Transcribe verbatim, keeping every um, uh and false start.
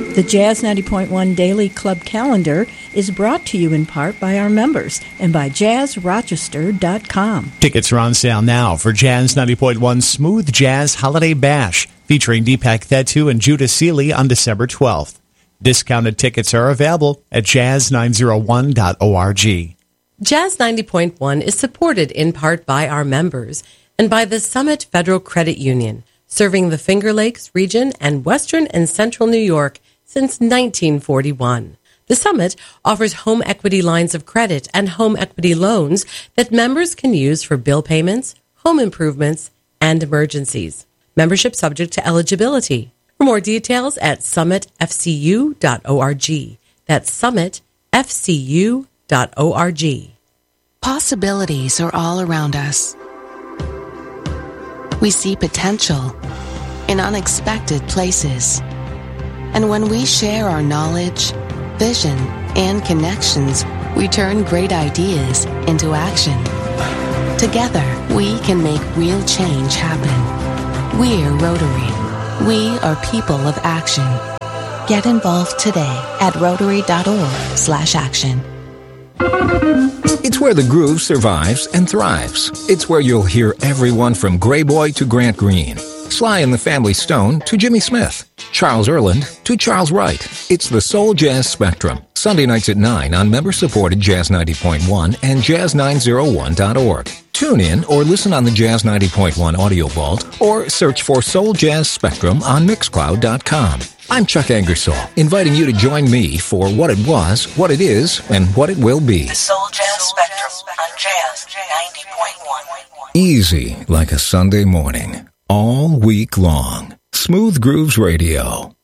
The Jazz ninety point one Daily Club Calendar is brought to you in part by our members and by jazz rochester dot com. Tickets are on sale now for Jazz ninety point one Smooth Jazz Holiday Bash, featuring Deepak Thettu and Judah Seeley on December twelfth. Discounted tickets are available at jazz nine oh one dot org. Jazz ninety point one is supported in part by our members and by the Summit Federal Credit Union, serving the Finger Lakes region and western and central New York since nineteen forty-one. The Summit offers home equity lines of credit and home equity loans that members can use for bill payments, home improvements, and emergencies. Membership subject to eligibility. For more details at summit f c u dot org. That's summit f c u dot org. Possibilities are all around us. We see potential in unexpected places. And when we share our knowledge, vision, and connections, we turn great ideas into action. Together, we can make real change happen. We're Rotary. We are people of action. Get involved today at rotary dot org slash action. It's where the groove survives and thrives. It's where you'll hear everyone from Gray Boy to Grant Green, Sly and the Family Stone to Jimmy Smith, Charles Earland to Charles Wright. It's the Soul Jazz Spectrum, Sunday nights at nine on member-supported Jazz ninety point one and jazz nine oh one dot org. Tune in or listen on the Jazz ninety point one Audio Vault or search for Soul Jazz Spectrum on mixcloud dot com. I'm Chuck Angersall, inviting you to join me for what it was, what it is, and what it will be. The Soul Jazz Spectrum on Jazz ninety point one. Easy like a Sunday morning, all week long. Smooth Grooves Radio.